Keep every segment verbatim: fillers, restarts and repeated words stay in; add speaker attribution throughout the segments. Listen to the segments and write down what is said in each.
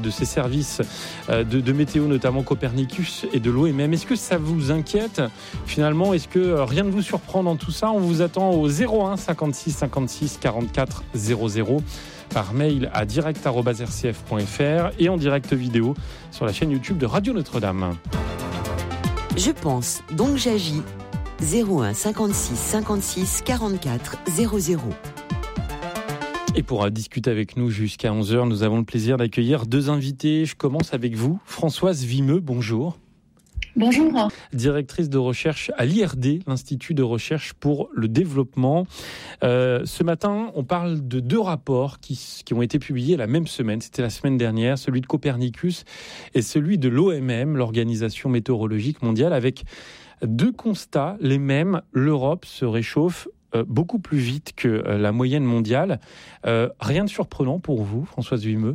Speaker 1: de ces services de, de météo, notamment Copernicus et de l'O M M. Est-ce que ça vous inquiète finalement? Est-ce que rien ne vous surprend dans tout ça? On vous attend au zéro un cinquante-six cinquante-six quarante-quatre zéro zéro par mail à direct arobase r c f point f r et en direct vidéo sur la chaîne YouTube de Radio Notre-Dame.
Speaker 2: Je pense, donc j'agis. zéro un cinquante-six cinquante-six quarante-quatre zéro zéro.
Speaker 1: Et pour discuter avec nous jusqu'à onze heures, nous avons le plaisir d'accueillir deux invités. Je commence avec vous, Françoise Vimeux, bonjour.
Speaker 3: Bonjour.
Speaker 1: Directrice de recherche à l'I R D, l'Institut de recherche pour le développement. Euh, ce matin, on parle de deux rapports qui, qui ont été publiés la même semaine, c'était la semaine dernière, celui de Copernicus et celui de l'O M M, l'Organisation météorologique mondiale, avec deux constats, les mêmes. L'Europe se réchauffe euh, beaucoup plus vite que euh, la moyenne mondiale. Euh, rien de surprenant pour vous, Françoise Vimeux?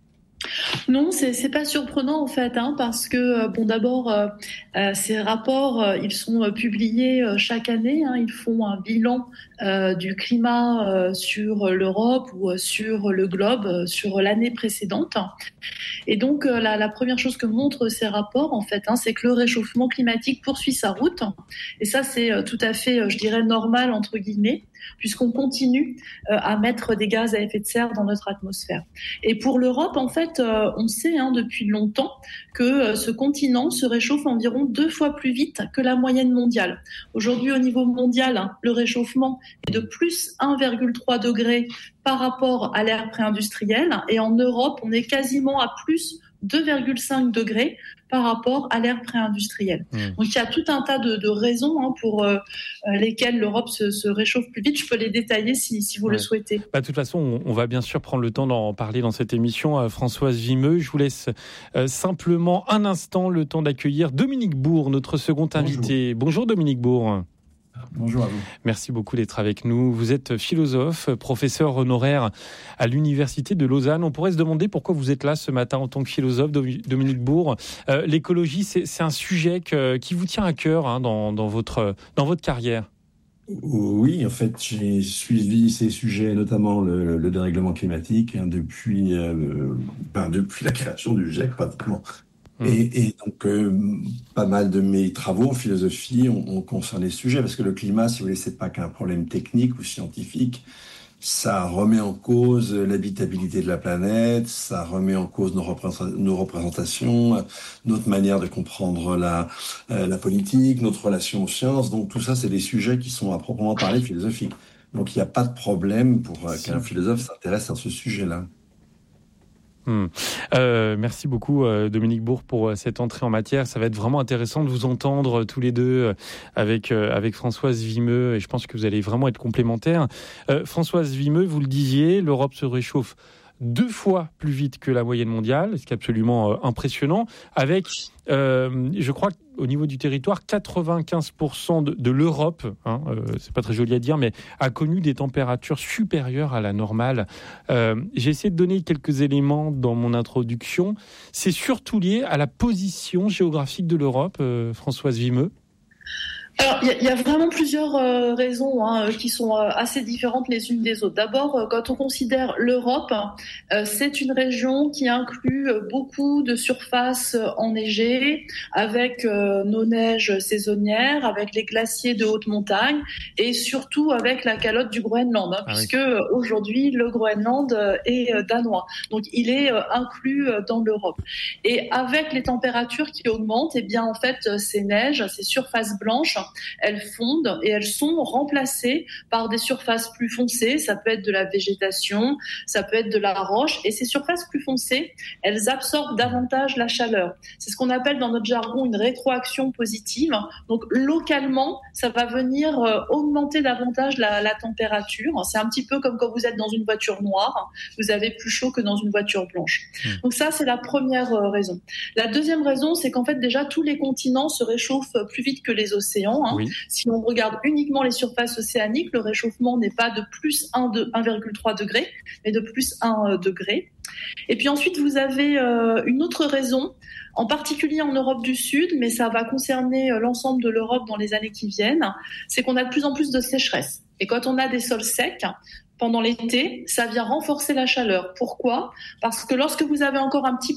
Speaker 3: Non, c'est c'est pas surprenant en fait, hein, parce que bon, d'abord, euh, euh, ces rapports, euh, ils sont euh, publiés euh, chaque année. Hein, ils font un bilan euh, du climat euh, sur l'Europe ou euh, sur le globe euh, sur l'année précédente. Et donc, euh, la, la première chose que montrent ces rapports, en fait, hein, c'est que le réchauffement climatique poursuit sa route. Et ça, c'est euh, tout à fait, euh, je dirais, normal entre guillemets, puisqu'on continue euh, à mettre des gaz à effet de serre dans notre atmosphère. Et pour l'Europe, en fait, euh, on sait hein, depuis longtemps que euh, ce continent se réchauffe environ deux fois plus vite que la moyenne mondiale. Aujourd'hui, au niveau mondial, hein, le réchauffement est de plus un virgule trois degré par rapport à l'ère pré-industrielle. Et en Europe, on est quasiment à plus deux virgule cinq degrés par rapport à l'ère pré-industrielle. Mmh. Donc il y a tout un tas de, de raisons hein, pour euh, lesquelles l'Europe se, se réchauffe plus vite. Je peux les détailler si, si vous ouais. le souhaitez.
Speaker 1: Bah, de toute façon, on, on va bien sûr prendre le temps d'en parler dans cette émission. Euh, Françoise Vimeux, je vous laisse euh, simplement un instant le temps d'accueillir Dominique Bourg, notre second invité. Bonjour, Bonjour Dominique Bourg.
Speaker 4: Bonjour à vous.
Speaker 1: Merci beaucoup d'être avec nous. Vous êtes philosophe, professeur honoraire à l'Université de Lausanne. On pourrait se demander pourquoi vous êtes là ce matin en tant que philosophe, Dominique Bourg. Euh, l'écologie, c'est, c'est un sujet que, qui vous tient à cœur hein, dans, dans, votre, dans votre carrière.
Speaker 4: Oui, en fait, j'ai suivi ces sujets, notamment le, le dérèglement climatique, hein, depuis, euh, ben, depuis la création du G I E C, pratiquement. Et, et donc, euh, pas mal de mes travaux en philosophie ont, ont concerné ce sujet, parce que le climat, si vous voulez, c'est pas qu'un problème technique ou scientifique. Ça remet en cause l'habitabilité de la planète, ça remet en cause nos, représent- nos représentations, notre manière de comprendre la, euh, la politique, notre relation aux sciences. Donc tout ça, c'est des sujets qui sont à proprement parler philosophiques. Donc il n'y a pas de problème pour euh, qu'un philosophe s'intéresse à ce sujet-là.
Speaker 1: Hum. Euh, merci beaucoup euh, Dominique Bourg pour euh, cette entrée en matière. Ça va être vraiment intéressant de vous entendre euh, tous les deux euh, avec euh, avec Françoise Vimeux et je pense que vous allez vraiment être complémentaires. Euh, Françoise Vimeux, vous le disiez, l'Europe se réchauffe deux fois plus vite que la moyenne mondiale, ce qui est absolument euh, impressionnant, avec, euh, je crois, au niveau du territoire, quatre-vingt-quinze pour cent de, de l'Europe, hein, euh, c'est pas très joli à dire, mais a connu des températures supérieures à la normale. Euh, j'ai essayé de donner quelques éléments dans mon introduction. C'est surtout lié à la position géographique de l'Europe, euh, Françoise Vimeux.
Speaker 3: Alors, il y, y a vraiment plusieurs euh, raisons hein, qui sont euh, assez différentes les unes des autres. D'abord, euh, quand on considère l'Europe, euh, c'est une région qui inclut euh, beaucoup de surfaces euh, enneigées, avec euh, nos neiges saisonnières, avec les glaciers de haute montagne, et surtout avec la calotte du Groenland, hein, ah puisque oui. aujourd'hui le Groenland euh, est euh, danois. Donc, il est euh, inclus euh, dans l'Europe. Et avec les températures qui augmentent, eh bien en fait, euh, ces neiges, ces surfaces blanches, elles fondent et elles sont remplacées par des surfaces plus foncées. Ça peut être de la végétation, ça peut être de la roche. Et ces surfaces plus foncées, elles absorbent davantage la chaleur. C'est ce qu'on appelle dans notre jargon une rétroaction positive. Donc localement, ça va venir euh, augmenter davantage la, la température. C'est un petit peu comme quand vous êtes dans une voiture noire, vous avez plus chaud que dans une voiture blanche. Mmh. Donc ça, c'est la première euh, raison. La deuxième raison, c'est qu'en fait déjà tous les continents se réchauffent plus vite que les océans. Hein. Oui. Si on regarde uniquement les surfaces océaniques, le réchauffement n'est pas de plus un virgule trois degré, mais de plus un degré. Et puis ensuite, vous avez euh, une autre raison, en particulier en Europe du Sud, mais ça va concerner euh, l'ensemble de l'Europe dans les années qui viennent, c'est qu'on a de plus en plus de sécheresse. Et quand on a des sols secs, pendant l'été, ça vient renforcer la chaleur. Pourquoi ? Parce que lorsque vous avez encore un petit